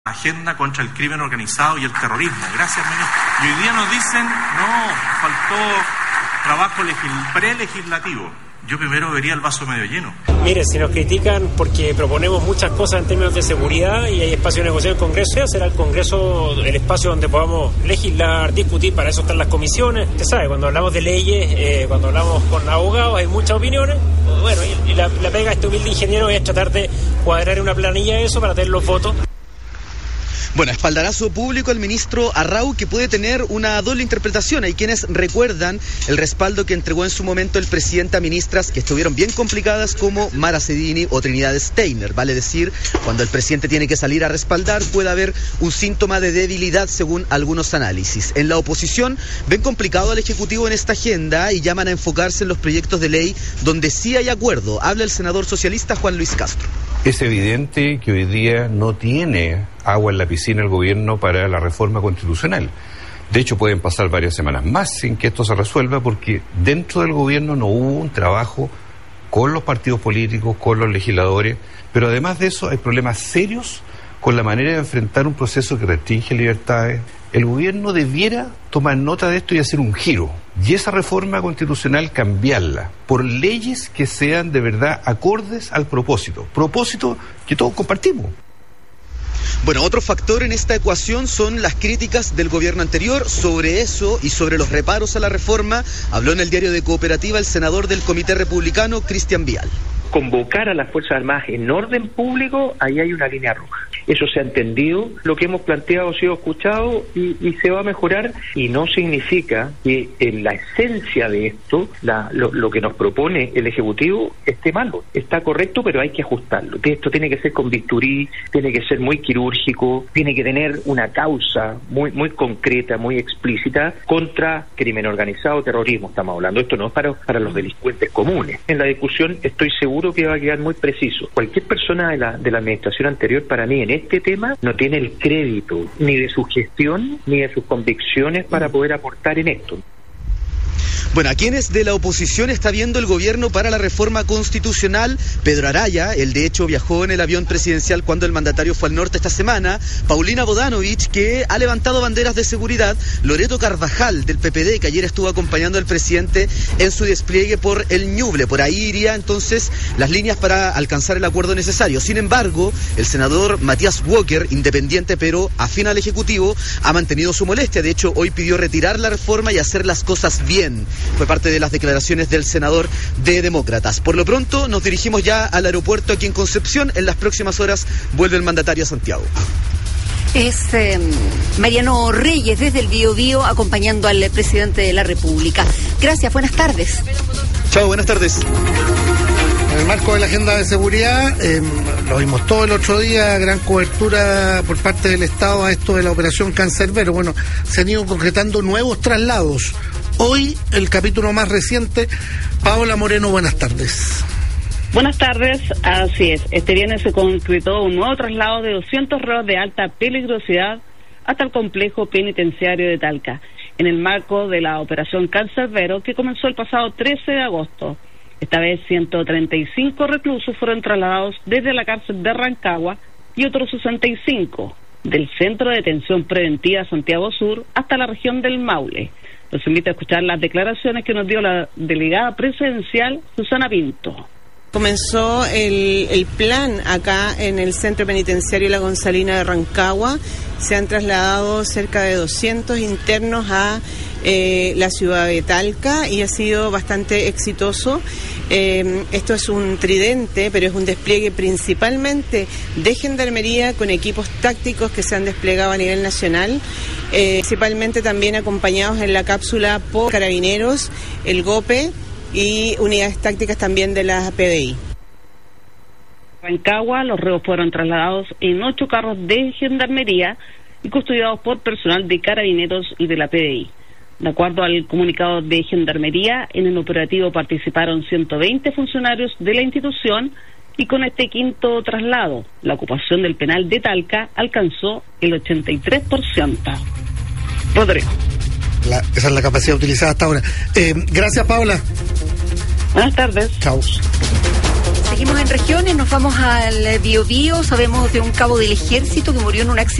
agenda contra el crimen organizado y el terrorismo. Gracias, ministro. Y hoy día nos dicen, no, faltó trabajo prelegislativo. Yo primero vería el vaso medio lleno. Mire, si nos critican porque proponemos muchas cosas en términos de seguridad y hay espacio de negociación en el Congreso, será el Congreso el espacio donde podamos legislar, discutir, para eso están las comisiones. Usted sabe, cuando hablamos de leyes, cuando hablamos con abogados hay muchas opiniones. Bueno, y la pega de este humilde ingeniero es tratar de cuadrar en una planilla eso para tener los votos. Bueno, espaldarazo público al ministro Arrau, que puede tener una doble interpretación. Hay quienes recuerdan el respaldo que entregó en su momento el presidente a ministras que estuvieron bien complicadas como Mara Cedini o Trinidad Steiner. Vale decir, cuando el presidente tiene que salir a respaldar, puede haber un síntoma de debilidad según algunos análisis. En la oposición ven complicado al Ejecutivo en esta agenda y llaman a enfocarse en los proyectos de ley donde sí hay acuerdo. Habla el senador socialista Juan Luis Castro. Es evidente que hoy día no tiene agua en la piscina el gobierno para la reforma constitucional. De hecho, pueden pasar varias semanas más sin que esto se resuelva, porque dentro del gobierno no hubo un trabajo con los partidos políticos, con los legisladores, pero además de eso hay problemas serios con la manera de enfrentar un proceso que restringe libertades. El gobierno debiera tomar nota de esto y hacer un giro. Y esa reforma constitucional cambiarla por leyes que sean de verdad acordes al propósito que todos compartimos. Bueno, otro factor en esta ecuación son las críticas del gobierno anterior. Sobre eso y sobre los reparos a la reforma habló en el diario de Cooperativa el senador del Comité Republicano, Cristian Vial. Convocar a las Fuerzas Armadas en orden público, ahí hay una línea roja. Eso se ha entendido, lo que hemos planteado ha sido escuchado y se va a mejorar, y no significa que en la esencia de esto, lo que nos propone el Ejecutivo esté malo. Está correcto, pero hay que ajustarlo. Esto tiene que ser con bisturí, tiene que ser muy quirúrgico, tiene que tener una causa muy concreta, muy explícita contra crimen organizado, terrorismo, estamos hablando. Esto no es para los delincuentes comunes. En la discusión estoy seguro que va a quedar muy preciso. Cualquier persona de la administración anterior, para mí, en este tema, no tiene el crédito ni de su gestión ni de sus convicciones para poder aportar en esto. Bueno, ¿a quiénes de la oposición está viendo el gobierno para la reforma constitucional? Pedro Araya, él de hecho viajó en el avión presidencial cuando el mandatario fue al norte esta semana. Paulina Bodanovich, que ha levantado banderas de seguridad. Loreto Carvajal, del PPD, que ayer estuvo acompañando al presidente en su despliegue por el Ñuble. Por ahí iría entonces las líneas para alcanzar el acuerdo necesario. Sin embargo, el senador Matías Walker, independiente pero afín al Ejecutivo, ha mantenido su molestia. De hecho, hoy pidió retirar la reforma y hacer las cosas bien. Fue parte de las declaraciones del senador de Demócratas. Por lo pronto, nos dirigimos ya al aeropuerto aquí en Concepción. En las próximas horas vuelve el mandatario a Santiago. Es Mariano Reyes desde el Biobío acompañando al presidente de la República. Gracias, buenas tardes. Chao, buenas tardes. En el marco de la agenda de seguridad, lo vimos todo el otro día, gran cobertura por parte del Estado a esto de la operación Cancerbero. Bueno, se han ido concretando nuevos traslados. Hoy, el capítulo más reciente. Paola Moreno, buenas tardes. Buenas tardes, así es. Este viernes se concretó un nuevo traslado de 200 reos de alta peligrosidad hasta el complejo penitenciario de Talca, en el marco de la operación Cancerbero, que comenzó el pasado 13 de agosto. Esta vez 135 reclusos fueron trasladados desde la cárcel de Rancagua y otros 65 del Centro de Detención Preventiva Santiago Sur hasta la región del Maule. Los invito a escuchar las declaraciones que nos dio la delegada presidencial Susana Pinto. Comenzó el plan acá en el Centro Penitenciario La Gonzalina de Rancagua. Se han trasladado cerca de 200 internos a la ciudad de Talca y ha sido bastante exitoso. Esto es un tridente, pero es un despliegue principalmente de gendarmería con equipos tácticos que se han desplegado a nivel nacional, principalmente también acompañados en la cápsula por carabineros, el GOPE y unidades tácticas también de la PDI. En Rancagua, los reos fueron trasladados en 8 carros de gendarmería y custodiados por personal de carabineros y de la PDI. De acuerdo al comunicado de Gendarmería, en el operativo participaron 120 funcionarios de la institución y con este quinto traslado, la ocupación del penal de Talca alcanzó el 83%. Rodrigo. Esa es la capacidad utilizada hasta ahora. Gracias, Paula. Buenas tardes. Chao. Seguimos en regiones, nos vamos al Biobío. Sabemos de un cabo del ejército que murió en un accidente